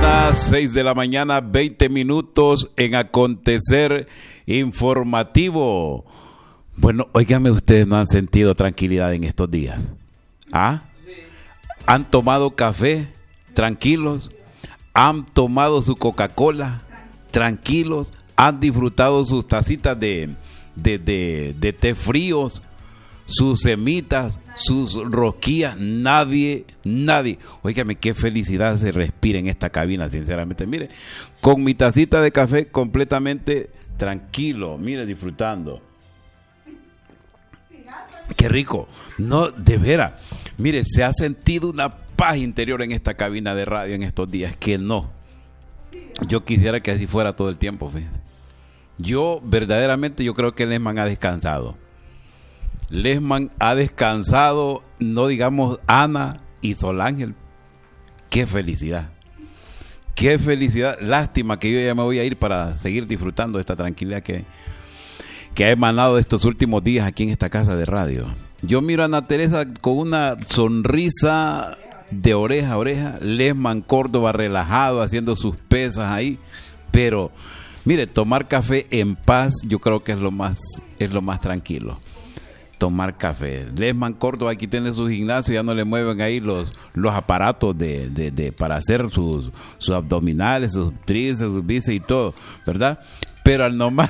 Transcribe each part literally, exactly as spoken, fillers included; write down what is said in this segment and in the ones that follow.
mañana, seis de la mañana, veinte minutos en Acontecer Informativo. Bueno, óigame, ustedes no han sentido tranquilidad en estos días. ¿Ah? ¿Han tomado café tranquilos? ¿Han tomado su Coca-Cola tranquilos? ¿Han disfrutado sus tacitas de, de, de, de té fríos? Sus semitas, sus rosquillas, nadie, nadie. Óigame, qué felicidad se respira en esta cabina, sinceramente. Mire, con mi tacita de café completamente tranquilo, mire, disfrutando. Qué rico. No, de veras. Mire, se ha sentido una paz interior en esta cabina de radio en estos días, que no. Yo quisiera que así fuera todo el tiempo, fíjense. Yo, verdaderamente, yo creo que Lesman ha descansado. Lesman ha descansado, no digamos Ana y Solángel. Qué felicidad, qué felicidad. Lástima que yo ya me voy a ir para seguir disfrutando de esta tranquilidad que, que ha emanado estos últimos días aquí en esta casa de radio. Yo miro a Ana Teresa con una sonrisa de oreja a oreja, Lesman Córdoba relajado haciendo sus pesas ahí, pero mire, tomar café en paz yo creo que es lo más, es lo más tranquilo. Tomar café. Lesman Córdoba aquí tiene su gimnasio, ya no le mueven ahí los, los aparatos de, de, de para hacer sus, sus abdominales, sus tríceps, sus bíceps y todo, ¿verdad? Pero al nomás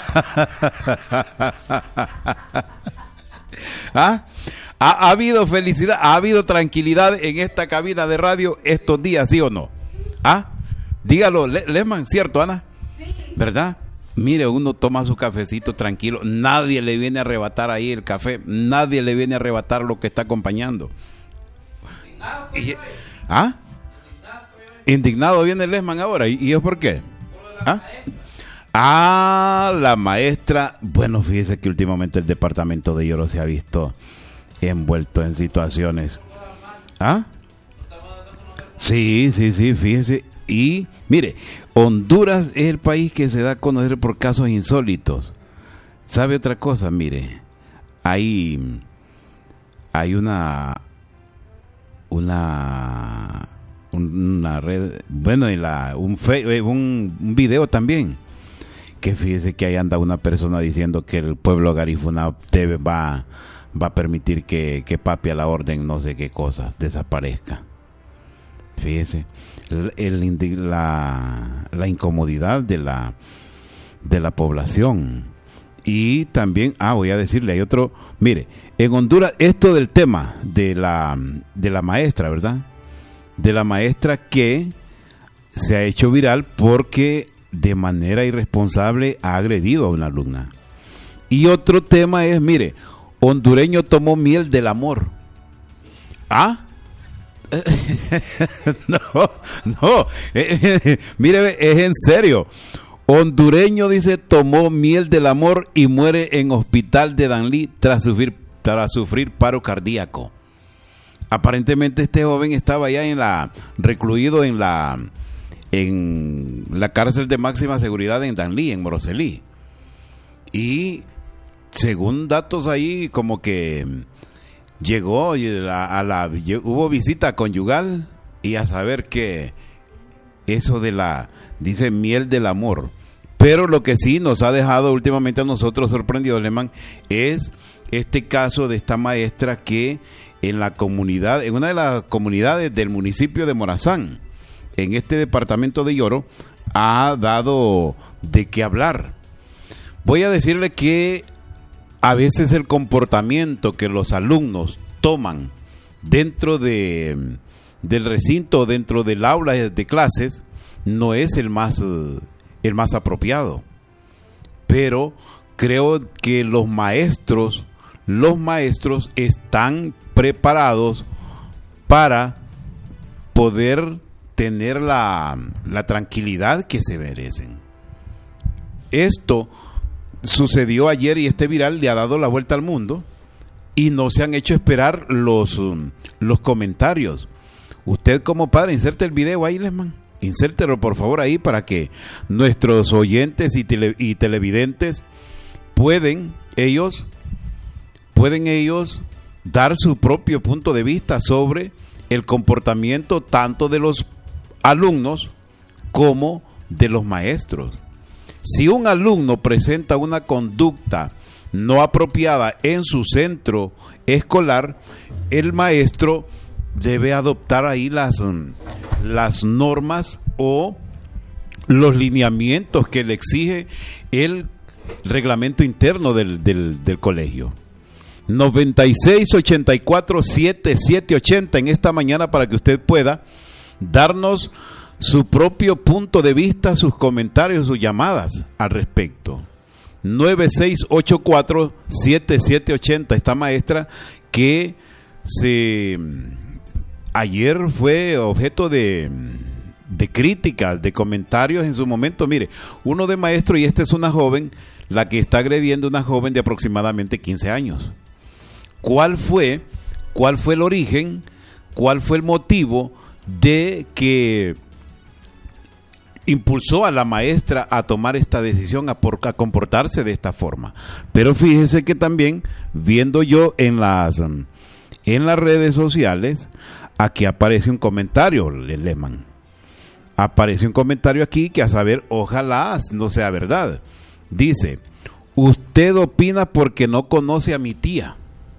¿Ah? ¿Ha, ha habido felicidad, ha habido tranquilidad en esta cabina de radio estos días, ¿sí o no? ¿Ah? Dígalo, Le- Lesman, ¿cierto, Ana? ¿Verdad? Mire, uno toma su cafecito tranquilo, nadie le viene a arrebatar ahí el café, nadie le viene a arrebatar lo que está acompañando. Y, ¿ah? Indignado viene Lesman ahora, ¿y, y es por qué? ¿Ah? Ah, la maestra. Bueno, fíjese que últimamente el departamento de Lloro se ha visto envuelto en situaciones. ¿Ah? Sí, sí, sí, fíjese. Y mire, Honduras es el país que se da a conocer por casos insólitos. ¿Sabe otra cosa? Mire, hay, hay una, una, una red, bueno, en la, un, fe, un, un video también, que fíjese que ahí anda una persona diciendo que el pueblo Garifuna debe, va, va a permitir que, que papi a la orden no sé qué cosa desaparezca. Fíjese, el, el, la, la incomodidad de la, de la población. Y también, ah, voy a decirle, hay otro, mire, en Honduras, esto del tema de la, de la maestra, ¿verdad? De la maestra que se ha hecho viral porque de manera irresponsable ha agredido a una alumna. Y otro tema es, mire, hondureño tomó miel del amor. ¿Ah? no, no, eh, mire, es en serio. Hondureño, dice, tomó miel del amor y muere en hospital de Danlí tras sufrir, tras sufrir paro cardíaco. Aparentemente este joven estaba ya en la, recluido en la, en la cárcel de máxima seguridad en Danlí, en Moroselí. Y según datos ahí, como que llegó a la, a la, hubo visita conyugal y a saber que eso de la, dice, miel del amor. Pero lo que sí nos ha dejado últimamente a nosotros sorprendidos, Alemán, es este caso de esta maestra que en la comunidad, en una de las comunidades del municipio de Morazán, en este departamento de Lloro, ha dado de qué hablar. Voy a decirle que a veces el comportamiento que los alumnos toman dentro de, del recinto, dentro del aula de clases, no es el más, el más apropiado. Pero creo que los maestros, los maestros están preparados para poder tener la, la tranquilidad que se merecen. Esto sucedió ayer y este viral le ha dado la vuelta al mundo y no se han hecho esperar los, los comentarios. Usted como padre, inserte el video ahí, Lesman. Insértelo por favor ahí para que nuestros oyentes y, tele, y televidentes pueden ellos, pueden ellos dar su propio punto de vista sobre el comportamiento tanto de los alumnos como de los maestros. Si un alumno presenta una conducta no apropiada en su centro escolar, el maestro debe adoptar ahí las, las normas o los lineamientos que le exige el reglamento interno del, del, del colegio. noventa y seis, ochenta y cuatro, setenta y siete, ochenta en esta mañana para que usted pueda darnos su propio punto de vista, sus comentarios, sus llamadas al respecto. nueve seis ocho cuatro, setenta y siete, ochenta, esta maestra que se ayer fue objeto de, de críticas, de comentarios en su momento. Mire, uno de maestro, y esta es una joven, la que está agrediendo a una joven de aproximadamente quince años. ¿Cuál fue, cuál fue el origen, cuál fue el motivo de que impulsó a la maestra a tomar esta decisión, a, por, a comportarse de esta forma? Pero fíjese que también, viendo yo en las, en las redes sociales, aquí aparece un comentario, Lehmann. Aparece un comentario aquí que a saber, ojalá no sea verdad. Dice, usted opina porque no conoce a mi tía.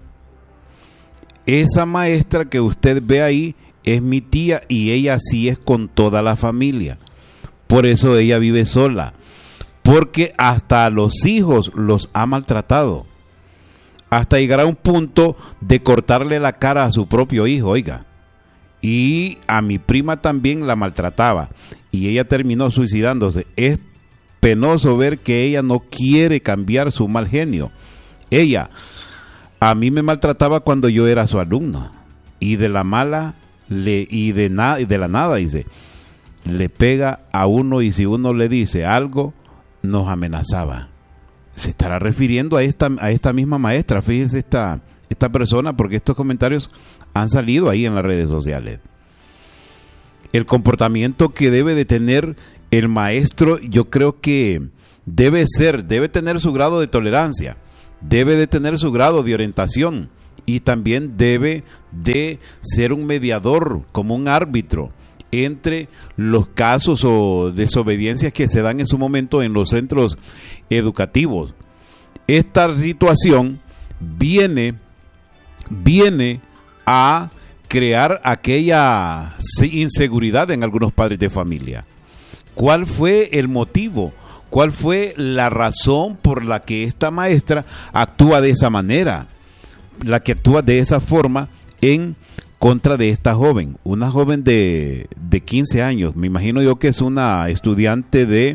Esa maestra que usted ve ahí es mi tía y ella sí es con toda la familia. Por eso ella vive sola. Porque hasta a los hijos los ha maltratado. Hasta llegar a un punto de cortarle la cara a su propio hijo, oiga. Y a mi prima también la maltrataba. Y ella terminó suicidándose. Es penoso ver que ella no quiere cambiar su mal genio. Ella a mí me maltrataba cuando yo era su alumno. Y de la mala le, y de, na, y de la nada dice, le pega a uno y si uno le dice algo, nos amenazaba. Se estará refiriendo a esta, a esta misma maestra. Fíjese esta, esta persona, porque estos comentarios han salido ahí en las redes sociales. El comportamiento que debe de tener el maestro, yo creo que debe ser, debe tener su grado de tolerancia, debe de tener su grado de orientación y también debe de ser un mediador, como un árbitro entre los casos o desobediencias que se dan en su momento en los centros educativos. Esta situación viene, viene a crear aquella inseguridad en algunos padres de familia. ¿Cuál fue el motivo? ¿Cuál fue la razón por la que esta maestra actúa de esa manera? La que actúa de esa forma en contra de esta joven, una joven de, de quince años. Me imagino yo que es una estudiante de,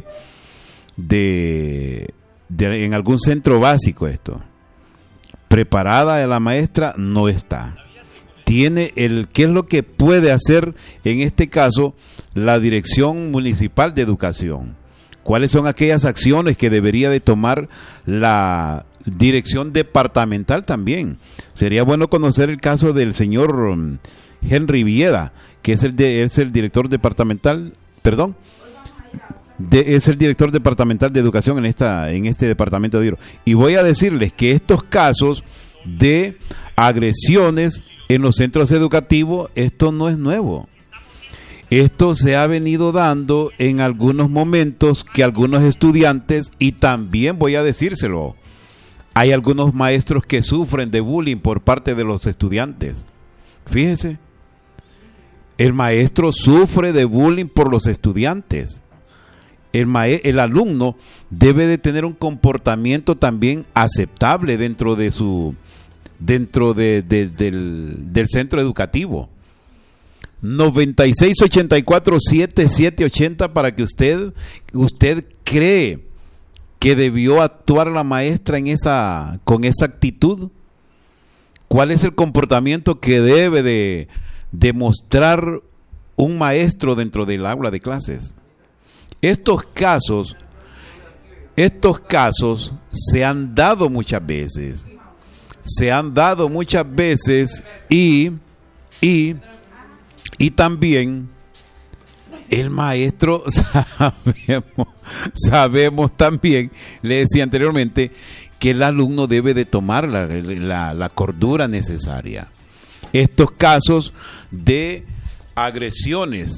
de, de en algún centro básico esto. Preparada la maestra no está. Tiene el, ¿qué es lo que puede hacer en este caso la Dirección Municipal de Educación? ¿Cuáles son aquellas acciones que debería de tomar la Dirección Departamental también? Sería bueno conocer el caso del señor Henry Villeda, que es el, de, es el director departamental, perdón, de, es el director departamental de educación en esta en este departamento de Iro. Y voy a decirles que estos casos de agresiones en los centros educativos, esto no es nuevo. Esto se ha venido dando en algunos momentos que algunos estudiantes, y también voy a decírselo, hay algunos maestros que sufren de bullying por parte de los estudiantes. Fíjese, el maestro sufre de bullying por los estudiantes. El, mae- el alumno debe de tener un comportamiento también aceptable dentro de su dentro de, de, del, del centro educativo. noventa y seis, ochenta y cuatro, setenta y siete, ochenta para que usted usted cree que debió actuar la maestra en esa con esa actitud. ¿Cuál es el comportamiento que debe de demostrar un maestro dentro del aula de clases? Estos casos, estos casos se han dado muchas veces, se han dado muchas veces y, y, y también el maestro, sabemos, sabemos también, le decía anteriormente, que el alumno debe de tomar la, la, la cordura necesaria. Estos casos de agresiones,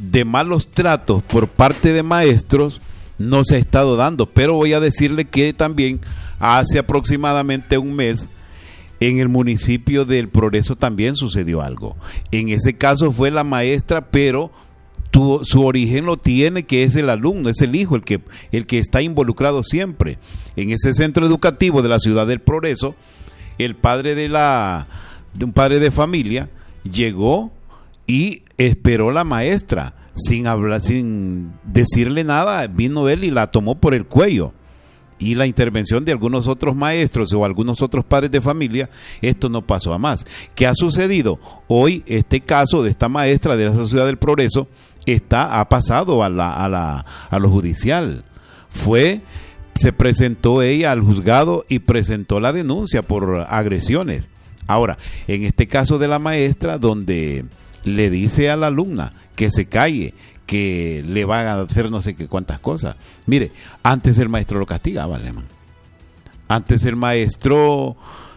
de malos tratos por parte de maestros no se ha estado dando, pero voy a decirle que también hace aproximadamente un mes en el municipio del Progreso también sucedió algo. En ese caso fue la maestra, pero tu, su origen lo tiene, que es el alumno, es el hijo el que, el que está involucrado siempre. En ese centro educativo de la ciudad del Progreso, el padre de la de un padre de familia llegó y esperó la maestra sin hablar, sin decirle nada, vino él y la tomó por el cuello. Y la intervención de algunos otros maestros o algunos otros padres de familia, esto no pasó a más. ¿Qué ha sucedido? Hoy este caso de esta maestra de la ciudad del Progreso está ha pasado a la a la a lo judicial. Fue se presentó ella al juzgado y presentó la denuncia por agresiones. Ahora, en este caso de la maestra, donde le dice a la alumna que se calle, que le van a hacer no sé qué cuántas cosas. Mire, antes el maestro lo castigaba, alemán. Antes el maestro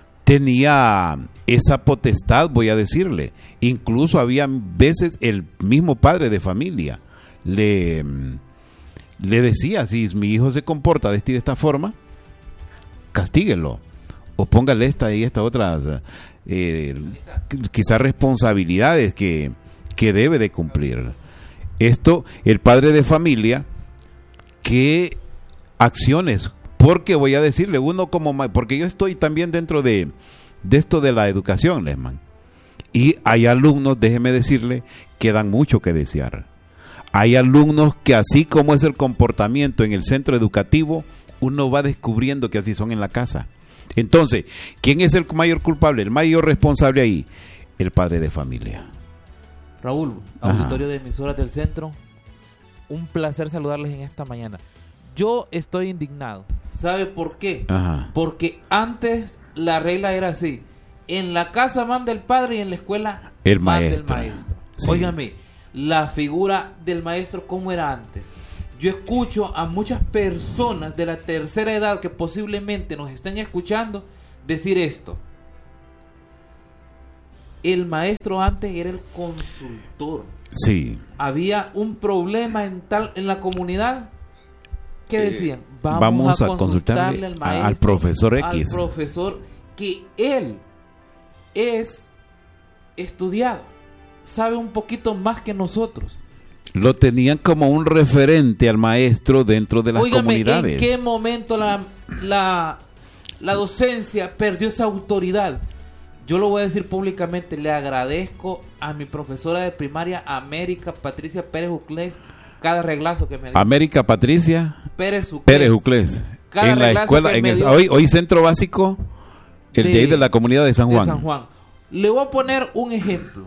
tenía esa potestad, voy a decirle. Incluso había veces el mismo padre de familia le, le decía, si mi hijo se comporta de esta y de esta forma, castíguelo. O póngale esta y esta otras, eh, quizás responsabilidades que, que debe de cumplir. Esto, el padre de familia, ¿qué acciones? Porque voy a decirle, uno como, porque yo estoy también dentro de, de esto de la educación, Lesman. Y hay alumnos, déjeme decirle, que dan mucho que desear. Hay alumnos que así como es el comportamiento en el centro educativo, uno va descubriendo que así son en la casa. Entonces, ¿quién es el mayor culpable? El mayor responsable ahí, el padre de familia. Raúl, auditorio de emisoras del centro, un placer saludarles en esta mañana. Yo estoy indignado. ¿Sabe por qué? Ajá. Porque antes la regla era así: en la casa manda el padre y en la escuela el manda maestro. el maestro. Sí. Óigame, la figura del maestro, ¿cómo era antes? Yo escucho a muchas personas de la tercera edad que posiblemente nos estén escuchando decir esto: el maestro antes era el consultor. Sí. Había un problema en tal en la comunidad. ¿Qué decían? Eh, vamos, vamos a, a consultarle, consultarle al, maestro, al profesor X. Al profesor que él es estudiado, sabe un poquito más que nosotros. Lo tenían como un referente al maestro dentro de las Óigame, comunidades. ¿en qué momento la, la, la docencia perdió esa autoridad? Yo lo voy a decir públicamente, le agradezco a mi profesora de primaria, América Patricia Pérez Uclés, cada reglazo que me dio. América Patricia Pérez Uclés. Pérez Uclés. En la escuela, en el, hoy, hoy centro básico, el de, de ahí de la comunidad de San Juan. De San Juan. Le voy a poner un ejemplo.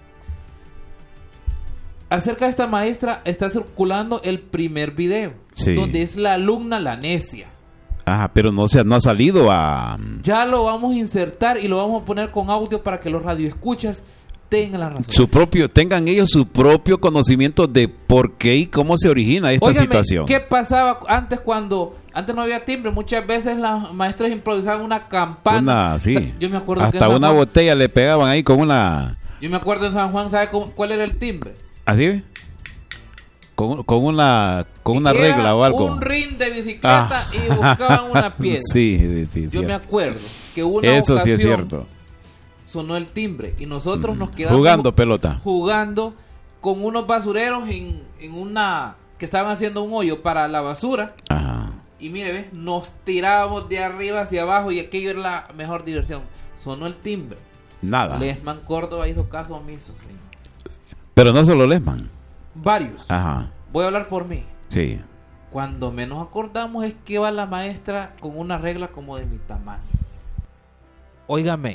Acerca de esta maestra está circulando el primer video, sí, donde es la alumna la necia. Ajá, pero no, se, no ha salido a... Ya lo vamos a insertar y lo vamos a poner con audio para que los radioescuchas tengan la razón. Su propio, tengan ellos su propio conocimiento de por qué y cómo se origina esta Óigame, situación. ¿qué pasaba antes cuando... Antes no había timbre, muchas veces las maestras improvisaban una campana. Una, sí. O sea, yo me acuerdo hasta que una Juan, botella le pegaban ahí con una... Yo me acuerdo en San Juan, ¿sabe cómo, cuál era el timbre? ¿Así? Con, con una con una era regla o algo. Un ring de bicicleta ah. y buscaban una piedra. Sí, sí, sí, yo cierto. me acuerdo que una Eso ocasión sí es cierto. Sonó el timbre y nosotros mm. nos quedamos jugando pelota. Jugando con unos basureros en, en una que estaban haciendo un hoyo para la basura. Ajá. Y mire, ¿ves? Nos tirábamos de arriba hacia abajo y aquello era la mejor diversión. Sonó el timbre. Nada. Lesman Córdoba hizo caso omiso, señor. Pero no solo Lesman. Varios. Ajá. Voy a hablar por mí. Sí. Cuando menos acordamos es que va la maestra con una regla como de mi tamaño. Óigame,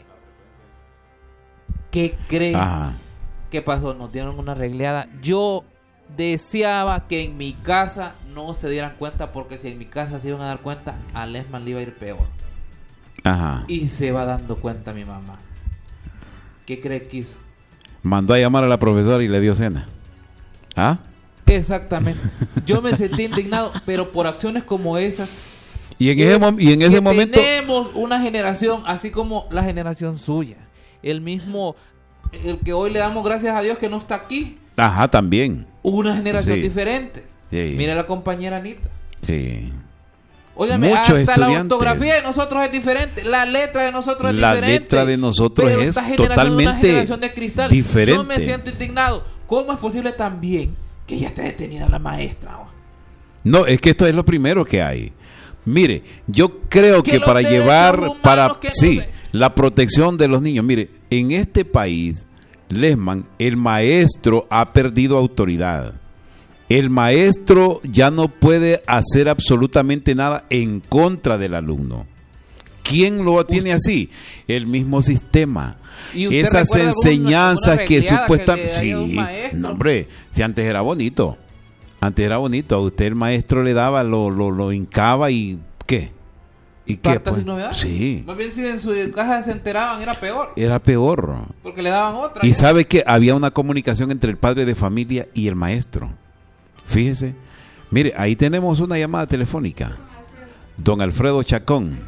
¿qué creen Ajá. que pasó? Nos dieron una regleada. Yo deseaba que en mi casa no se dieran cuenta, porque si en mi casa se iban a dar cuenta, a Lesman le iba a ir peor. Ajá. Y se va dando cuenta mi mamá. ¿Qué cree que hizo? Mandó a llamar a la profesora y le dio cena. ¿Ah? Exactamente. Yo me sentí indignado, pero por acciones como esas. Y en ese, mom- y en ese momento tenemos una generación, así como la generación suya. El mismo, el que hoy le damos gracias a Dios que no está aquí, Ajá, también. Una generación Sí. diferente. Sí. Mira la compañera Anita. Sí. Óyeme, Muchos hasta la estudiantes. ortografía de nosotros es diferente, la letra de nosotros es La diferente. letra de nosotros Pero es esta generación totalmente una generación de cristal. diferente. Yo me siento indignado. ¿Cómo es posible también que ya esté detenida la maestra? No, es que esto es lo primero que hay. Mire, yo creo que, Que los para derechos llevar, humanos para, que no sí, se- la protección de los niños. Mire, en este país, Lesman, el maestro ha perdido autoridad. El maestro ya no puede hacer absolutamente nada en contra del alumno. ¿Quién lo tiene así? El mismo sistema. ¿Y usted Esas recuerda alguna- enseñanzas alguna que recreada supuestamente... que le daría un Sí, maestro? no, hombre, si antes era bonito. Antes era bonito. A usted el maestro le daba, lo, lo, lo hincaba y... ¿qué? ¿Y qué? ¿Cartas Pues, y novedades? sí, Más bien si en su caja se enteraban era peor. era peor. Porque le daban otra. Y sabe que había una comunicación entre el padre de familia y el maestro. Fíjese. Mire, ahí tenemos una llamada telefónica. Don Alfredo Chacón.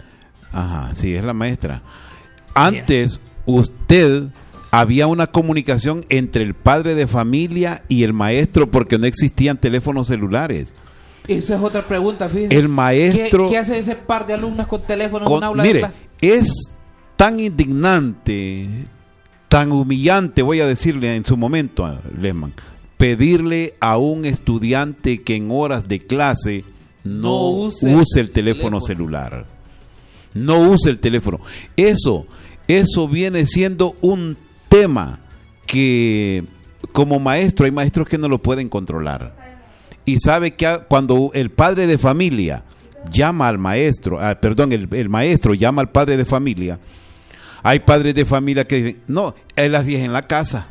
Ajá, sí, es la maestra. Antes, usted, había una comunicación entre el padre de familia y el maestro porque no existían teléfonos celulares. Esa es otra pregunta, fíjese. El maestro... ¿Qué, qué hace ese par de alumnas con teléfono en Con- un aula de mire, clase? es tan indignante, tan humillante, voy a decirle en su momento a Lehmann, pedirle a un estudiante que en horas de clase no, No use, use el teléfono, teléfono. celular. No use el teléfono. Eso, eso viene siendo un tema que como maestro, hay maestros que no lo pueden controlar. Y sabe que a- cuando el padre de familia llama al maestro, ah, perdón, el, el maestro llama al padre de familia, hay padres de familia que dicen, no, él así es en la casa.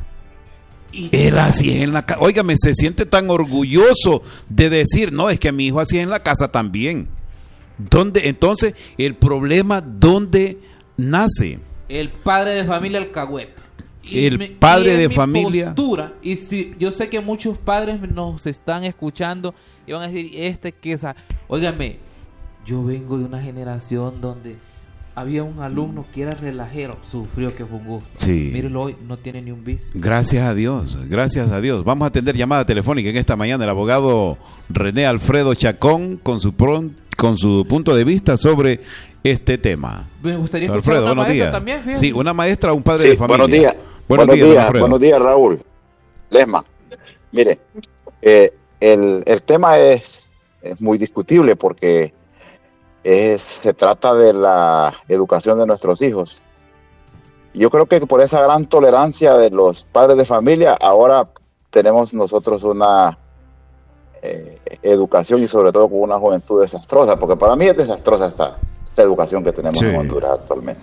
Y- Él así es en la casa. Óigame, se siente tan orgulloso de decir, no, es que mi hijo así es en la casa también. ¿Dónde? Entonces, el problema, ¿dónde nace? El padre de familia alcahueta. El padre es de mi familia. postura. Y si yo sé que muchos padres nos están escuchando y van a decir, este que esa. Óigame, yo vengo de una generación donde había un alumno que era relajero, sufrió, que fue un gusto. Sí. Mírelo hoy, no tiene ni un vicio. Gracias a Dios, gracias a Dios. Vamos a atender llamada telefónica en esta mañana. El abogado René Alfredo Chacón con su pron- con su punto de vista sobre este tema. Me gustaría Don escuchar Alfredo, a una buenos maestra días. también, fíjate. Sí, una maestra o un padre Sí, de familia. buenos días. Buenos, Buenos días, don días, Alfredo. buenos días, Raúl. Lesma, mire, eh, el, el tema es, es muy discutible porque es, se trata de la educación de nuestros hijos. Yo creo que por esa gran tolerancia de los padres de familia, ahora tenemos nosotros una eh, educación y sobre todo con una juventud desastrosa, porque para mí es desastrosa esta, esta educación que tenemos Sí. en Honduras actualmente.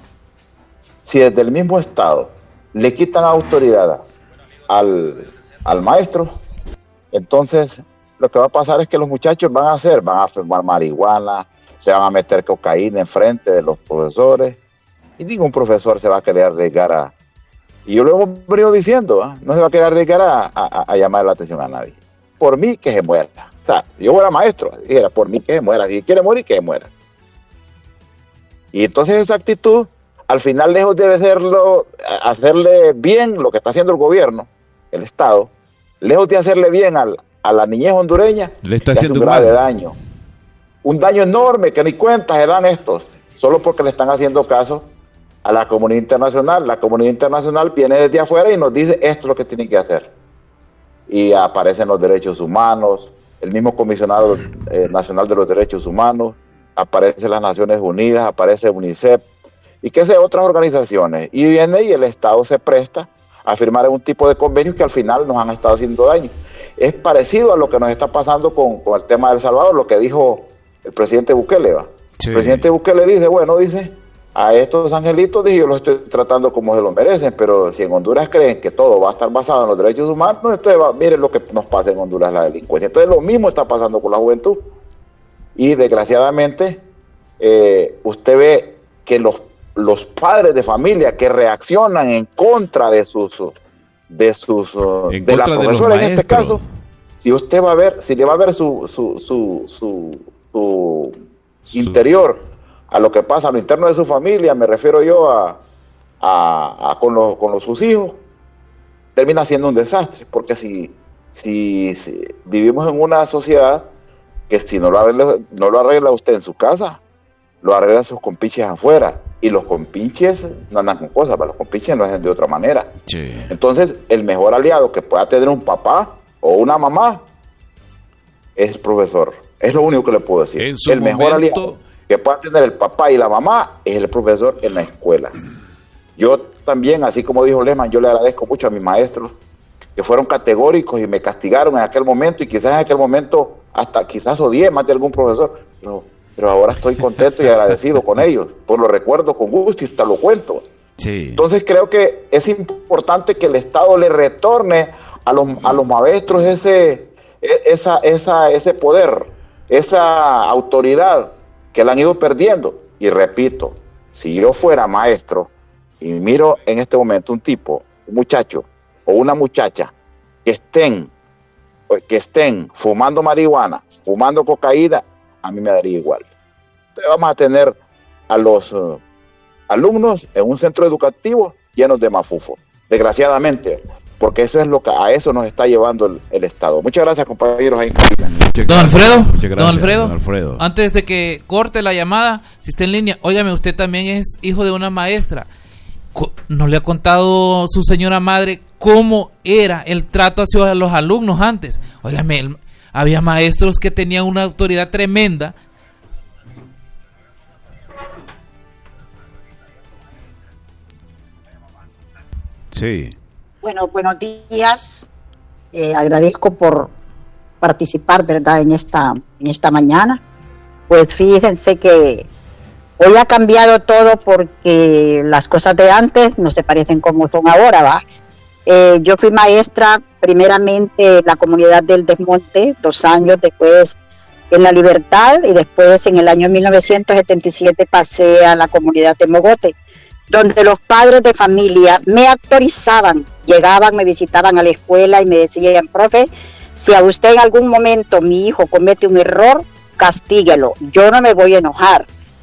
Si desde el mismo Estado le quitan autoridad al, al maestro, entonces lo que va a pasar es que los muchachos van a hacer, van a fumar marihuana, se van a meter cocaína enfrente de los profesores, y ningún profesor se va a querer arriesgar a... Y yo lo hemos venido diciendo, ¿eh? No se va a querer arriesgar a, a, a llamar la atención a nadie. Por mí, que se muera. O sea, yo era maestro, dijera, por mí que se muera. Si quiere morir, que se muera. Y entonces esa actitud, al final, lejos de hacerlo, hacerle bien lo que está haciendo el gobierno, el Estado, lejos de hacerle bien al, a la niñez hondureña, Le está hace haciendo un un grave mal. daño. Un daño enorme que ni cuenta se dan estos, solo porque le están haciendo caso a la comunidad internacional. La comunidad internacional viene desde afuera y nos dice esto es lo que tienen que hacer. Y aparecen los derechos humanos, el mismo comisionado eh, nacional de los derechos humanos, aparece las Naciones Unidas, aparece UNICEF y qué sé, otras organizaciones. Y viene y el Estado se presta a firmar un tipo de convenios que al final nos han estado haciendo daño. Es parecido a lo que nos está pasando con, con el tema de El Salvador, lo que dijo el presidente Bukele. ¿va? Sí. El presidente Bukele dice, bueno, dice, a estos angelitos dije, yo los estoy tratando como se lo merecen, pero si en Honduras creen que todo va a estar basado en los derechos humanos, entonces va, miren lo que nos pasa en Honduras, la delincuencia. Entonces lo mismo está pasando con la juventud. Y desgraciadamente, eh, usted ve que los, los padres de familia que reaccionan en contra de sus, de sus, En de la contra de los profesora en este maestros. caso, si usted va a ver, si le va a ver su, su, su, su, su interior a lo que pasa a lo interno de su familia, me refiero yo a, a, a con, los, con los, sus hijos, termina siendo un desastre, porque si, si, si vivimos en una sociedad que si no lo arregla, no lo arregla usted en su casa, lo arreglan sus compinches afuera, y los compinches no andan con cosas, pero los compinches no hacen de otra manera. Sí. Entonces, el mejor aliado que pueda tener un papá o una mamá es el profesor. Es lo único que le puedo decir. En su el mejor momento... aliado que pueda tener el papá y la mamá es el profesor en la escuela. Yo también, así como dijo Lehmann, yo le agradezco mucho a mis maestros que fueron categóricos y me castigaron en aquel momento, y quizás en aquel momento hasta quizás odié más de algún profesor, pero, pero ahora estoy contento y agradecido con ellos, por lo recuerdo con gusto y hasta lo cuento. Sí. Entonces creo que es importante que el Estado le retorne a los, a los maestros ese, esa, esa, ese poder, esa autoridad que la han ido perdiendo. Y repito, si yo fuera maestro y miro en este momento un tipo, un muchacho o una muchacha que estén, que estén fumando marihuana, fumando cocaína, a mí me daría igual. Entonces vamos a tener a los uh, alumnos en un centro educativo llenos de mafufo, desgraciadamente, porque eso es lo que a eso nos está llevando el, el Estado. Muchas gracias, compañeros. Ahí. Don Alfredo, Muchas gracias, don Alfredo, don Alfredo, antes de que corte la llamada, si está en línea, óyame, usted también es hijo de una maestra. ¿No le ha contado su señora madre cómo era el trato hacia los alumnos antes? Óigame, el, había maestros que tenían una autoridad tremenda. Sí. Bueno, buenos días. Eh, agradezco por participar, ¿verdad?, en esta, en esta mañana. Pues fíjense que hoy ha cambiado todo, porque las cosas de antes no se parecen como son ahora, ¿va? Eh, yo fui maestra primeramente en la comunidad del Desmonte, dos años, después en La Libertad, y después en el año mil novecientos setenta y siete pasé a la comunidad de Mogote, donde los padres de familia me autorizaban, llegaban, me visitaban a la escuela y me decían: profe, si a usted en algún momento mi hijo comete un error, castíguelo, yo no me voy a enojar,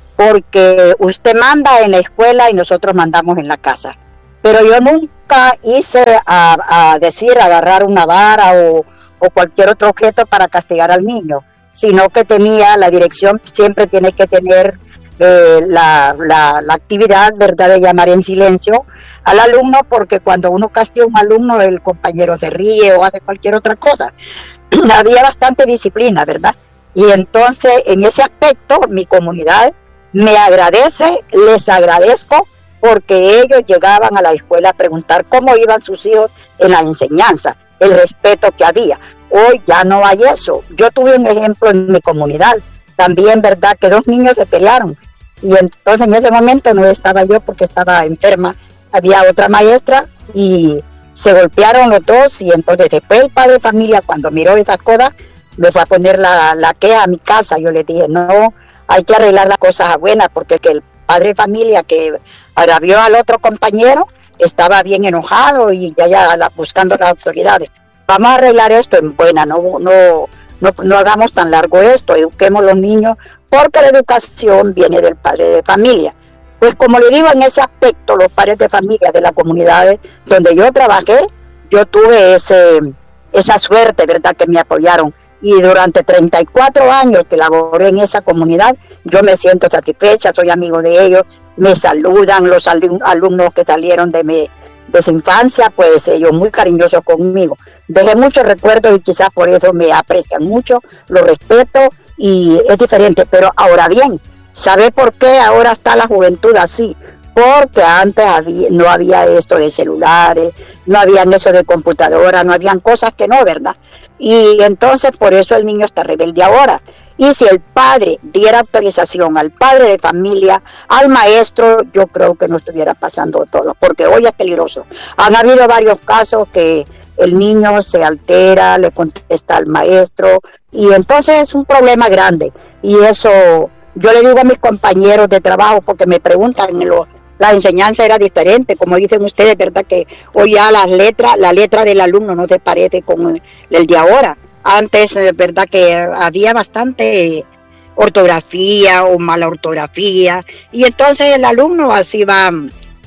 porque usted manda en la escuela y nosotros mandamos en la casa. Pero yo nunca hice a, a decir agarrar una vara o, o cualquier otro objeto para castigar al niño, sino que tenía, la dirección siempre tiene que tener eh, la, la, la actividad, ¿verdad?, de llamar en silencio al alumno, porque cuando uno castiga a un alumno, el compañero se ríe o hace cualquier otra cosa. Había bastante disciplina, ¿verdad? Y entonces, en ese aspecto, mi comunidad me agradece, les agradezco, porque ellos llegaban a la escuela a preguntar cómo iban sus hijos en la enseñanza, el respeto que había. Hoy ya no hay eso. Yo tuve un ejemplo en mi comunidad, también, ¿verdad?, que dos niños se pelearon, y entonces en ese momento no estaba yo porque estaba enferma, había otra maestra, y se golpearon los dos, y entonces después el padre de familia, cuando miró esas cosas, me fue a poner la, la queja a mi casa. Yo le dije: no, hay que arreglar las cosas a buenas, porque que el padre de familia que agravió al otro compañero estaba bien enojado y ya, ya la, buscando las autoridades. Vamos a arreglar esto en buena, no, no, no, no hagamos tan largo esto, eduquemos a los niños, porque la educación viene del padre de familia. Pues como le digo, en ese aspecto, los padres de familia de las comunidades donde yo trabajé, yo tuve ese, esa suerte, ¿verdad?, que me apoyaron. Y durante treinta y cuatro años que laboré en esa comunidad, yo me siento satisfecha, soy amigo de ellos, me saludan los alumnos que salieron de, mi, de su infancia, pues ellos muy cariñosos conmigo. Dejé muchos recuerdos y quizás por eso me aprecian mucho, lo respeto y es diferente. Pero ahora bien, ¿sabe por qué ahora está la juventud así? Porque antes había, no había esto de celulares, no habían eso de computadora, no habían cosas que no, ¿verdad? Y entonces por eso el niño está rebelde ahora. Y si el padre diera autorización al padre de familia, al maestro, yo creo que no estuviera pasando todo, porque hoy es peligroso. Han habido varios casos que el niño se altera, le contesta al maestro, y entonces es un problema grande. Y eso yo le digo a mis compañeros de trabajo, porque me preguntan, lo, la enseñanza era diferente, como dicen ustedes, ¿verdad?, que hoy ya las letras, la letra del alumno no se parece con el de ahora. Antes, ¿verdad?, que había bastante ortografía o mala ortografía, y entonces el alumno así va,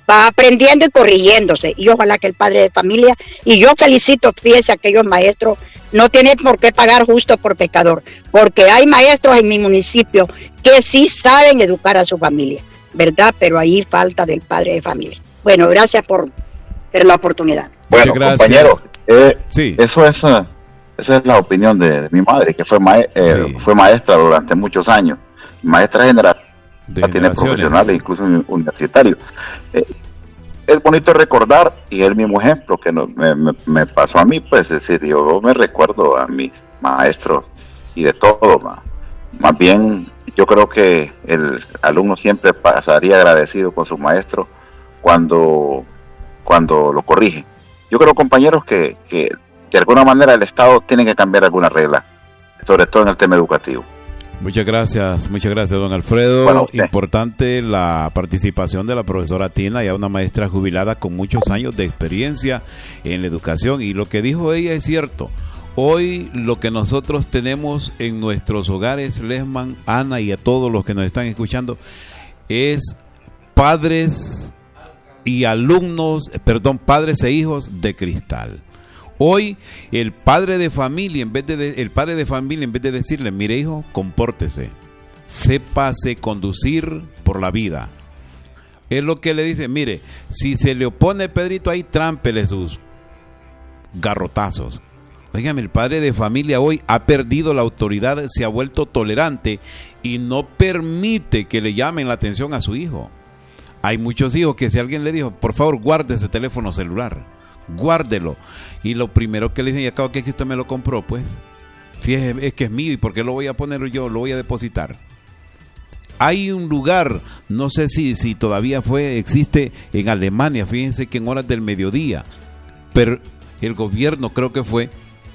va aprendiendo y corrigiéndose. Y ojalá que el padre de familia, y yo felicito, fíjese, a aquellos maestros, no tienen por qué pagar justo por pecador, porque hay maestros en mi municipio que sí saben educar a su familia, ¿verdad? Pero ahí falta del padre de familia. Bueno, gracias por, por la oportunidad. Bueno, compañeros, eh, sí. eso es, uh, esa es la opinión de, de mi madre, que fue, ma- eh, sí. fue maestra durante muchos años, maestra general. Ya tiene profesionales, incluso universitarios. Eh, es bonito recordar, y es el mismo ejemplo que no, me, me, me pasó a mí, pues es decir, yo me recuerdo a mis maestros y de todo, ma. Más bien yo creo que el alumno siempre pasaría agradecido con su maestro cuando, cuando lo corrige. Yo creo, compañeros, que, que de alguna manera el Estado tiene que cambiar alguna regla, sobre todo en el tema educativo. Muchas gracias, muchas gracias, don Alfredo. Bueno, importante la participación de la profesora Tina, ya una maestra jubilada con muchos años de experiencia en la educación, y lo que dijo ella es cierto. Hoy lo que nosotros tenemos en nuestros hogares, Lesman, Ana y a todos los que nos están escuchando, es padres y alumnos, perdón, padres e hijos de cristal. Hoy el padre de familia, en vez de, de el padre de familia, en vez de decirle, mire hijo, compórtese, sépase conducir por la vida, es lo que le dice, mire, si se le opone Pedrito ahí, trámpele sus garrotazos. Óigame, el padre de familia hoy ha perdido la autoridad, se ha vuelto tolerante y no permite que le llamen la atención a su hijo. Hay muchos hijos que si alguien le dijo, por favor guarde ese teléfono celular, guárdelo, y lo primero que le dicen, y acabo que es que usted me lo compró, pues fíjese, es que es mío, y por qué lo voy a poner yo, lo voy a depositar. Hay un lugar, no sé si, si todavía fue, existe en Alemania, fíjense que en horas del mediodía, pero el gobierno creo que fue,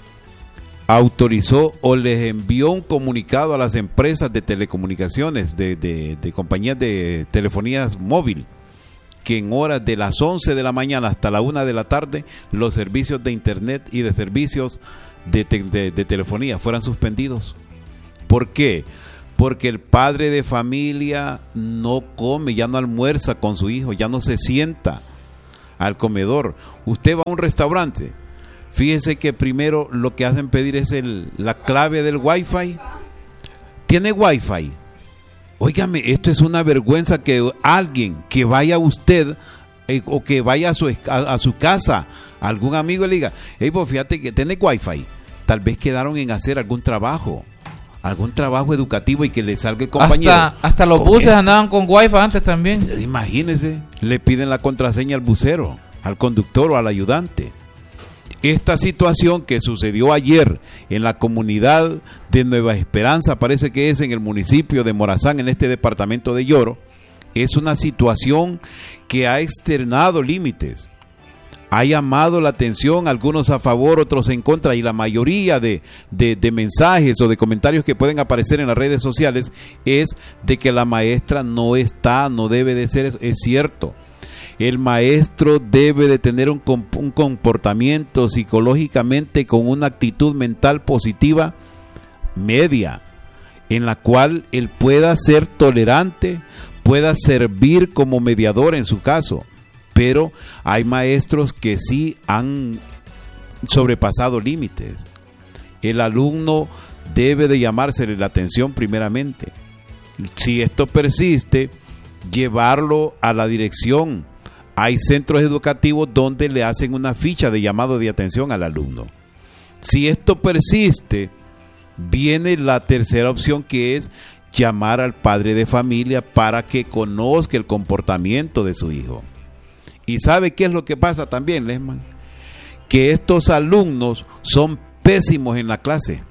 autorizó o les envió un comunicado a las empresas de telecomunicaciones, de, de, de compañías de telefonías móvil, que en horas de las once de la mañana hasta la una de la tarde los servicios de internet y de servicios de, te, de, de telefonía fueran suspendidos. ¿Por qué? Porque el padre de familia no come, ya no almuerza con su hijo, ya no se sienta al comedor. Usted va a un restaurante, fíjese que primero lo que hacen pedir es el, la clave del wifi. ¿Tiene wifi? Óigame, esto es una vergüenza que alguien que vaya a usted eh, o que vaya a su, a, a su casa, a algún amigo, le diga, hey, pues fíjate que tiene wifi. Tal vez quedaron en hacer algún trabajo, algún trabajo educativo y que le salga el compañero. Hasta, hasta los buses andaban con wifi antes también. Imagínese, le piden la contraseña al bucero, al conductor o al ayudante. Esta situación que sucedió ayer en la comunidad de Nueva Esperanza, parece que es en el municipio de Morazán, en este departamento de Lloro, es una situación que ha externado límites, ha llamado la atención, algunos a favor, otros en contra, y la mayoría de, de, de mensajes o de comentarios que pueden aparecer en las redes sociales es de que la maestra no está, no debe de ser eso. Es cierto. El maestro debe de tener un, un comportamiento psicológicamente con una actitud mental positiva media, en la cual él pueda ser tolerante, pueda servir como mediador en su caso, pero hay maestros que sí han sobrepasado límites. El alumno debe de llamársele la atención primeramente. Si esto persiste, llevarlo a la dirección. Hay centros educativos donde le hacen una ficha de llamado de atención al alumno. Si esto persiste, viene la tercera opción, que es llamar al padre de familia para que conozca el comportamiento de su hijo. ¿Y sabe qué es lo que pasa también, Lesman? Que estos alumnos son pésimos en la clase.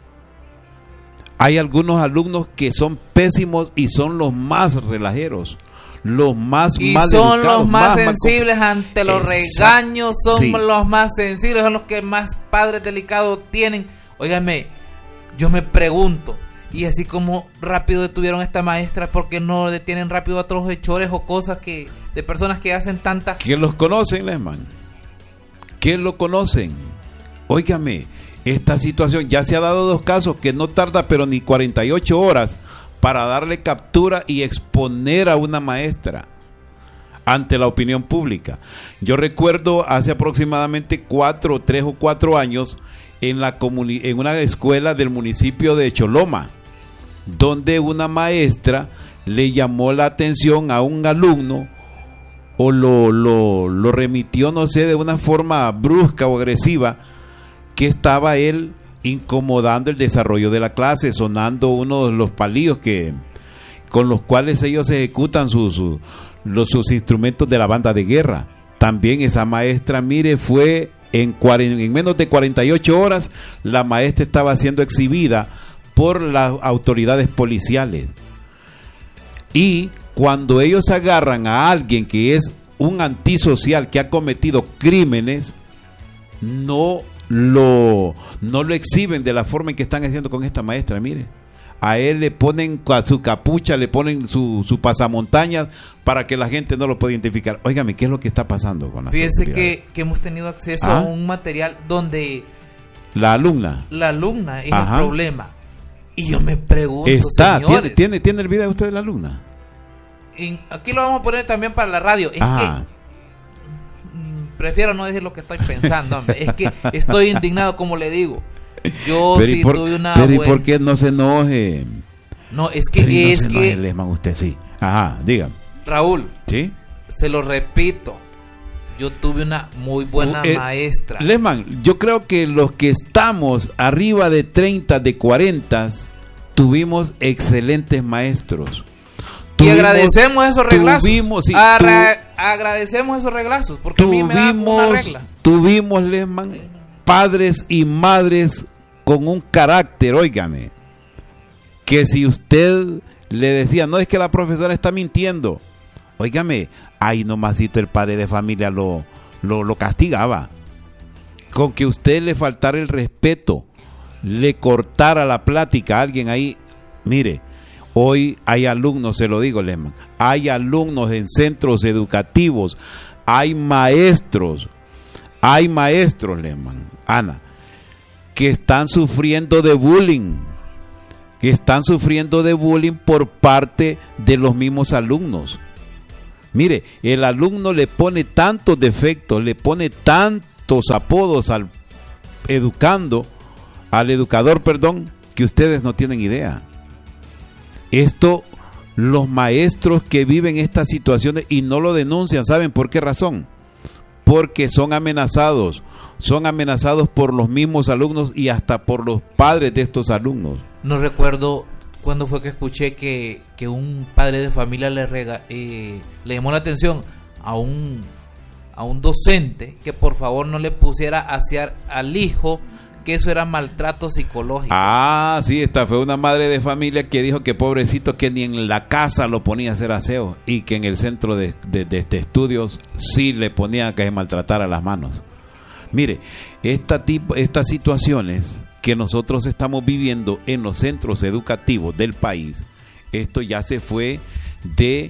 Hay algunos alumnos que son pésimos y son los más relajeros, los más y mal son educados, los más, más sensibles mal... ante los Exacto. regaños, son sí. los más sensibles, son los que más padres delicados tienen. Óigame, yo me pregunto, y así como rápido detuvieron a esta maestra, ¿por qué no detienen rápido a otros hechores o cosas que de personas que hacen tantas? ¿Quién los conocen, Lesman? ¿Quién lo conocen? Óigame, esta situación ya se ha dado dos casos que no tarda pero ni cuarenta y ocho horas para darle captura y exponer a una maestra. ante la opinión pública. Yo recuerdo hace aproximadamente cuatro, tres o cuatro años en, la comuni- en una escuela del municipio de Choloma, donde una maestra le llamó la atención a un alumno o lo, lo, lo remitió, no sé, de una forma brusca o agresiva, que estaba él incomodando el desarrollo de la clase, sonando uno de los palillos que, con los cuales ellos ejecutan sus, sus, los, sus instrumentos de la banda de guerra. También esa maestra, mire, fue en, cuarenta, en menos de cuarenta y ocho horas, la maestra estaba siendo exhibida por las autoridades policiales. Y cuando ellos agarran a alguien que es un antisocial, que ha cometido crímenes, no lo, no lo exhiben de la forma en que están haciendo con esta maestra. Mire, a él le ponen a su capucha, le ponen su, su pasamontañas para que la gente no lo pueda identificar. Óigame, ¿qué es lo que está pasando con la Fíjense que, que hemos tenido acceso ¿Ah? a un material donde la alumna la alumna es Ajá. el problema. Y yo me pregunto, está, señores, ¿tiene, tiene, ¿tiene el video usted de la alumna? Y aquí lo vamos a poner también para la radio. Es Ajá. que mm, prefiero no decir lo que estoy pensando, hombre. Es que estoy indignado, como le digo. Yo pero sí por, tuve una Pero buena... ¿y por qué no se enoje? No, es que pero es no se que enoje, Lesman, usted sí. Ajá, dígame. Raúl, ¿sí? Se lo repito. Yo tuve una muy buena eh, maestra. Lesman, yo creo que los que estamos arriba de treinta, de cuarenta, tuvimos excelentes maestros. Tuvimos, y agradecemos esos reglazos. Tuvimos, sí, Arra- tu, agradecemos esos reglazos, porque tuvimos, a mí me da una regla. Tuvimos, Lesman, padres y madres con un carácter, óigame, que si usted le decía, no, es que la profesora está mintiendo, óigame, ahí nomasito el padre de familia lo, lo, lo castigaba. Con que usted le faltara el respeto, le cortara la plática a alguien ahí, mire, hoy hay alumnos, se lo digo, Lesman, hay alumnos en centros educativos, hay maestros, hay maestros, Lesman, Ana, que están sufriendo de bullying, que están sufriendo de bullying por parte de los mismos alumnos. Mire, el alumno le pone tantos defectos, le pone tantos apodos al educando, al educador, perdón, que ustedes no tienen idea. Esto, los maestros que viven estas situaciones y no lo denuncian, ¿saben por qué razón? Porque son amenazados, son amenazados por los mismos alumnos y hasta por los padres de estos alumnos. No recuerdo cuándo fue que escuché que, que un padre de familia le, rega, eh, le llamó la atención a un, a un docente que por favor no le pusiera a asear al hijo, que eso era maltrato psicológico. Ah, sí, esta fue una madre de familia que dijo que pobrecito, que ni en la casa lo ponía a hacer aseo y que en el centro de, de, de, de estudios sí le ponía que se maltratara las manos. Mire, esta tipo, estas situaciones que nosotros estamos viviendo en los centros educativos del país, esto ya se fue de,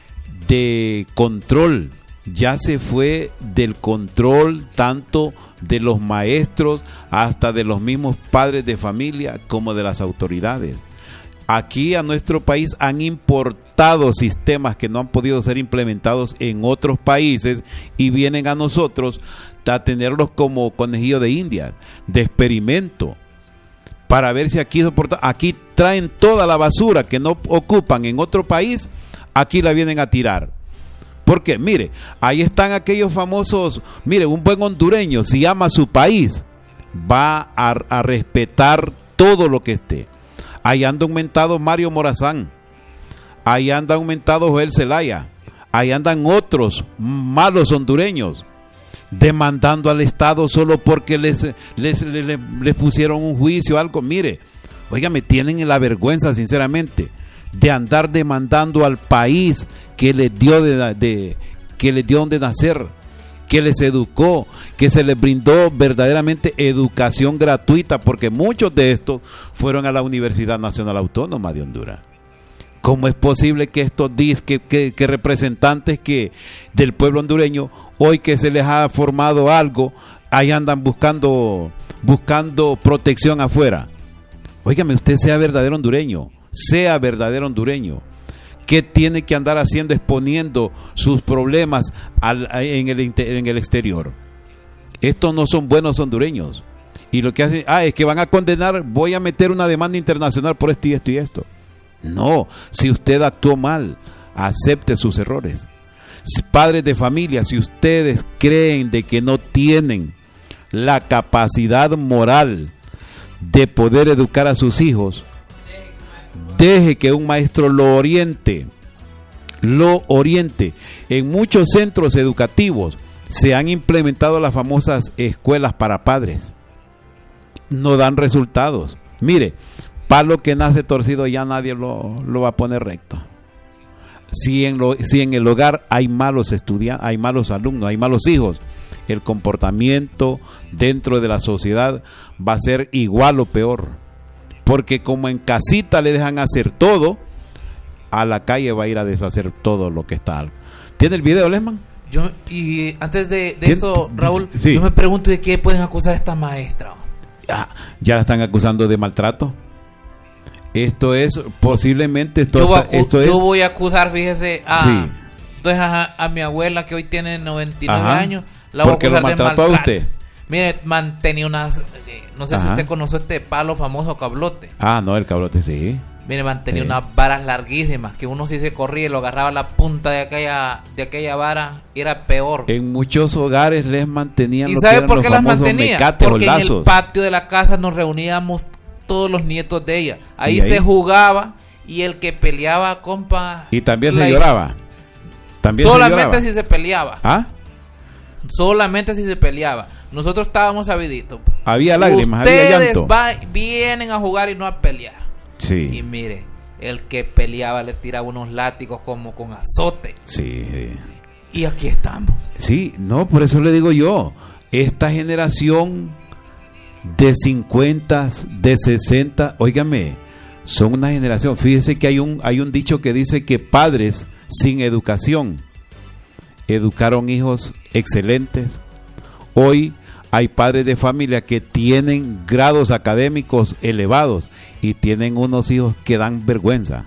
de control, ya se fue del control tanto de los maestros hasta de los mismos padres de familia como de las autoridades. Aquí a nuestro país han importado sistemas que no han podido ser implementados en otros países y vienen a nosotros a tenerlos como conejillo de Indias, de experimento, para ver si aquí soporta, aquí traen toda la basura que no ocupan en otro país, aquí la vienen a tirar. Porque, mire, ahí están aquellos famosos, mire, un buen hondureño, si ama su país, va a, a respetar todo lo que esté. Ahí anda aumentado Mario Morazán, ahí anda aumentado Joel Zelaya, ahí andan otros malos hondureños, demandando al Estado solo porque les, les, les, les, les pusieron un juicio o algo. Mire, óigame, tienen la vergüenza, sinceramente, de andar demandando al país que les dio de, de que les dio donde nacer, que les educó, que se les brindó verdaderamente educación gratuita, porque muchos de estos fueron a la Universidad Nacional Autónoma de Honduras. ¿Cómo es posible que estos dis, que, que, que representantes que del pueblo hondureño, hoy que se les ha formado algo, ahí andan buscando, buscando protección afuera? Óigame, usted sea verdadero hondureño, sea verdadero hondureño, ¿Qué tiene que andar haciendo, exponiendo sus problemas al, en, el, en el exterior? Estos no son buenos hondureños. Y lo que hacen, ah, es que van a condenar, voy a meter una demanda internacional por esto y esto y esto. No, si usted actuó mal, acepte sus errores. Padres de familia, si ustedes creen de que no tienen la capacidad moral de poder educar a sus hijos, deje que un maestro lo oriente, lo oriente. En muchos centros educativos se han implementado las famosas escuelas para padres. No dan resultados. Mire, palo que nace torcido ya nadie lo, lo va a poner recto. Si en, lo, si en el hogar hay malos estudiantes, hay malos alumnos, hay malos hijos, el comportamiento dentro de la sociedad va a ser igual o peor. Porque como en casita le dejan hacer todo, a la calle va a ir a deshacer todo lo que está. ¿Tiene el video, Lesman? Yo, y antes de, de esto, Raúl, sí. Yo me pregunto de qué pueden acusar a esta maestra. Ya, ya la están acusando de maltrato. Esto es posiblemente esto, yo, esto yo es, voy a acusar, fíjese, a, sí. entonces a, a mi abuela que hoy tiene noventa y nueve Ajá. años, la voy a acusar lo de maltrato. A usted. Mire, mantenía unas, eh, no sé Ajá. si usted conoció este palo famoso cablote. Ah, no, el cablote sí. Mire, mantenía sí. unas varas larguísimas que uno si se corría y lo agarraba la punta de aquella de aquella vara, era peor. En muchos hogares les mantenían. ¿Y lo sabe que eran por qué las mantenía? Porque en lazos. el patio de la casa nos reuníamos todos los nietos de ella. Ahí, ahí se jugaba y el que peleaba, compa. Y también se lloraba. También solamente se lloraba. si se peleaba. ¿Ah? Solamente si se peleaba. Nosotros estábamos sabiditos. Había lágrimas, Ustedes había llanto. Va, vienen a jugar y no a pelear. Sí. Y mire, el que peleaba le tiraba unos látigos como con azote. Sí. Y aquí estamos. Sí, no, por eso le digo yo, esta generación de cincuenta, de sesenta, óigame, son una generación. Fíjese que hay un hay un dicho que dice que padres sin educación educaron hijos excelentes. Hoy hay padres de familia que tienen grados académicos elevados y tienen unos hijos que dan vergüenza,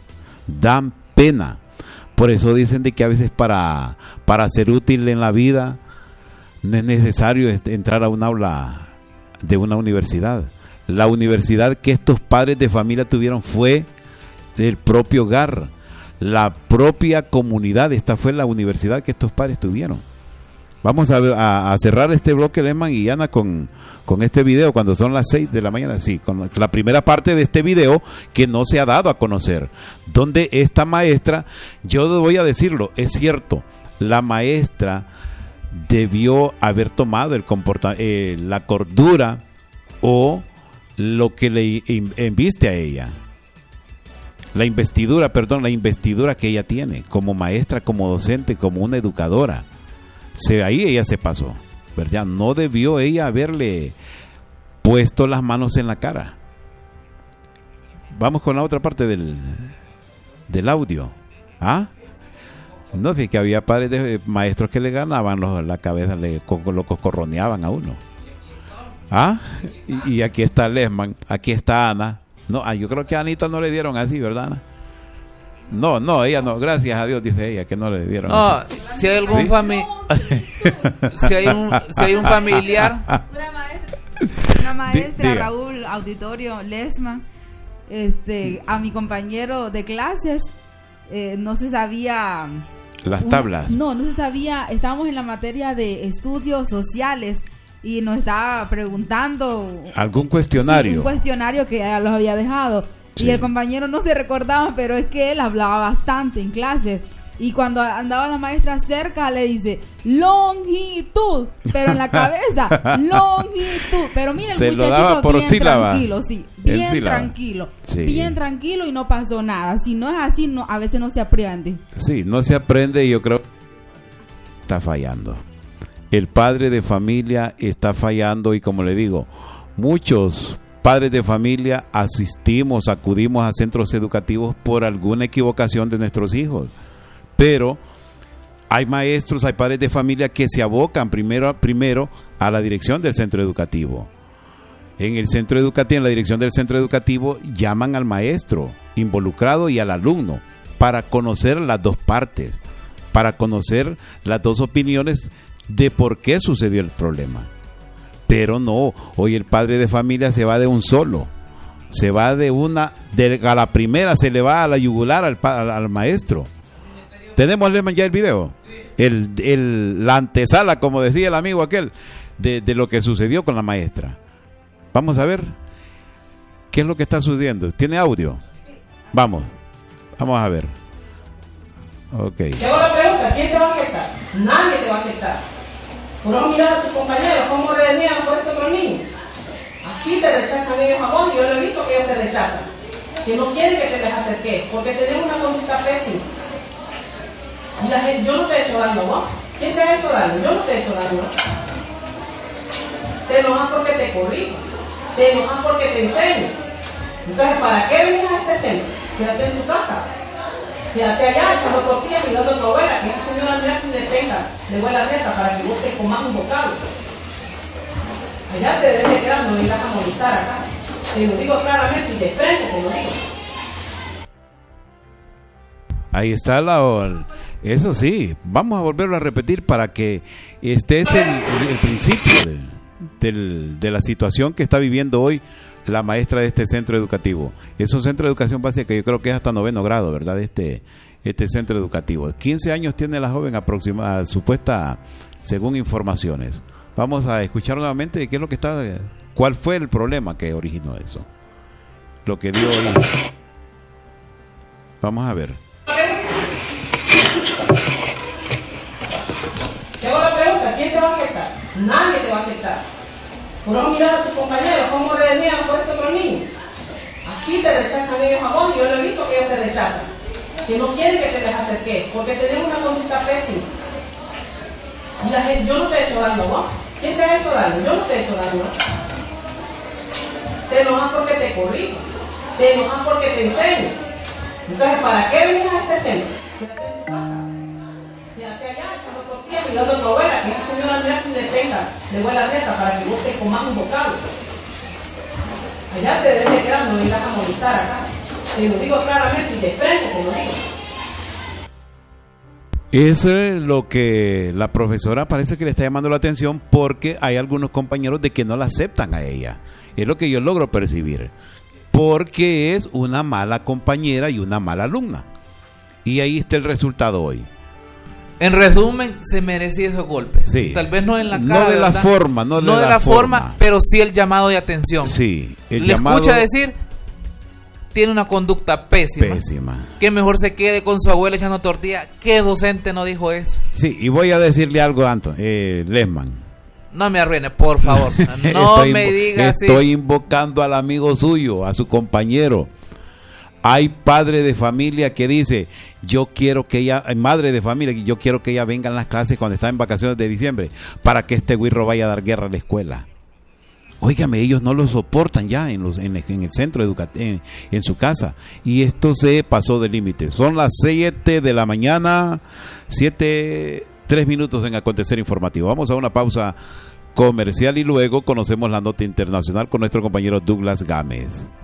dan pena. Por eso dicen de que a veces para, para ser útil en la vida no es necesario entrar a un aula de una universidad. La universidad que estos padres de familia tuvieron fue el propio hogar, la propia comunidad. Esta fue la universidad que estos padres tuvieron. Vamos a, a, a cerrar este bloque, Lesman y Ana, con, con este video cuando son las seis de la mañana. Sí, con la primera parte de este video que no se ha dado a conocer, donde esta maestra, yo voy a decirlo, es cierto, la maestra debió haber tomado el comporta, eh, la cordura o lo que le inviste a ella. La investidura, perdón, la investidura que ella tiene como maestra, como docente, como una educadora. Se, ahí ella se pasó, ¿verdad? No debió ella haberle puesto las manos en la cara. Vamos con la otra parte del, del audio. ¿Ah? No, sé que había padres de maestros que le ganaban los, la cabeza, le lo coscorroneaban a uno. ¿Ah? Y, y aquí está Lesman, aquí está Ana. No, ah, yo creo que a Anita no le dieron así, ¿verdad, Ana? No, no, ella no, gracias a Dios, dice ella, que no le dieron. No, así. Si hay algún ¿Sí? familiar, si hay un, si hay un familiar, una maestra, una maestra D- Raúl Auditorio Lesman, este, a mi compañero de clases, eh, no se sabía las tablas. Una, no, no se sabía. Estábamos en la materia de estudios sociales y nos estaba preguntando algún cuestionario, sí, un cuestionario que ya los había dejado. Sí. Y el compañero no se recordaba, pero es que él hablaba bastante en clase. Y cuando andaba la maestra cerca le dice longitud, pero en la cabeza longitud. Pero mira, el se muchachito lo daba por bien sílaba. tranquilo, sí, bien tranquilo, sí. bien tranquilo y no pasó nada. Si no es así, no, a veces no se aprende. Sí, no se aprende y yo creo que está fallando. El padre de familia está fallando y como le digo, muchos padres de familia asistimos, acudimos a centros educativos por alguna equivocación de nuestros hijos. Pero hay maestros, hay padres de familia que se abocan primero, primero a la dirección del centro educativo. En el centro educativo, en la dirección del centro educativo, llaman al maestro involucrado y al alumno para conocer las dos partes, para conocer las dos opiniones de por qué sucedió el problema. Pero no, hoy el padre de familia se va de un solo, se va de una, de, a la primera se le va a la yugular al, al, al maestro. ¿Tenemos, Lehman, ya el video? El, el, la antesala, como decía el amigo aquel, de, de lo que sucedió con la maestra. Vamos a ver qué es lo que está sucediendo. ¿Tiene audio? Vamos, vamos a ver. Ok. Te hago la pregunta, ¿quién te va a aceptar? Nadie te va a aceptar. Por no mirar a tus compañeros, cómo redenían por estos otros niños. Así te rechazan ellos a vos, y yo lo he visto que ellos te rechazan. Que no quieren que te les acerques, porque tenemos una conducta pésima. Y la gente, yo no te he hecho daño a vos. ¿Quién te ha hecho daño? Yo no te he hecho daño. Te enojas porque te corrijo. Te enojas porque te enseño. Entonces, ¿para qué venís a este centro? Quédate en tu casa. Quédate allá echando tortillas mirando a tu abuela, que esa señora mira si le tenga de buena reta para que vos te comas un bocado. Allá te debes de quedar, no vengas a molestar acá. Te lo digo claramente y de frente te lo digo. Ahí está la... Eso sí, vamos a volverlo a repetir para que este es el, el, el principio de, del, de la situación que está viviendo hoy la maestra de este centro educativo. Es un centro de educación básica que yo creo que es hasta noveno grado, ¿verdad? Este, este centro educativo. quince años tiene la joven aproximada, supuesta, según informaciones. Vamos a escuchar nuevamente qué es lo que está, cuál fue el problema que originó eso. Lo que dio hoy. Vamos a ver. Te hago la pregunta, ¿quién te va a aceptar? Nadie te va a aceptar. Por no mirar a tus compañeros, cómo redenían por estos otros niños. Así te rechazan ellos a vos, y yo lo he visto que ellos te rechazan. Que no quieren que te les acerques, porque tenemos una conducta pésima. Y la gente, yo no te he hecho daño a vos. ¿Quién te ha hecho daño? Yo no te he hecho daño. Te enojas porque te corrijo. Te enojas porque te enseño. Entonces, ¿para qué venís a este centro? Quédate en tu casa. Quédate allá echando tortillas mirando a tu abuela, que esa señora mira si le tenga de buena reta para que vos te comas un bocado. Allá te debes de quedar, no vengas a molestar acá. Te lo digo claramente y de frente te lo digo. Eso es lo que la profesora parece que le está llamando la atención, porque hay algunos compañeros de que no la aceptan a ella. Es lo que yo logro percibir. Porque es una mala compañera y una mala alumna. Y ahí está el resultado hoy. En resumen, se merecía esos golpes. Sí. Tal vez no en la cara, no de la ¿verdad? forma, no de, no de la, la forma, forma, pero sí el llamado de atención. Sí, el Le llamado... escucha decir, tiene una conducta pésima. Pésima. Que mejor se quede con su abuela echando tortilla. ¿Qué docente no dijo eso? Sí, y voy a decirle algo, Anton, eh, Lehman. No me arruine, por favor. No estoy me diga así. Estoy invocando al amigo suyo, a su compañero. Hay padre de familia que dice, yo quiero que ella, madre de familia, yo quiero que ella venga en las clases cuando está en vacaciones de diciembre, para que este güirro vaya a dar guerra a la escuela. Óigame, ellos no lo soportan ya en, los, en, en el centro educativo, en, en su casa. Y esto se pasó de límite. Son las siete de la mañana, siete, tres minutos en Acontecer Informativo. Vamos a una pausa comercial y luego conocemos la nota internacional con nuestro compañero Douglas Gámez.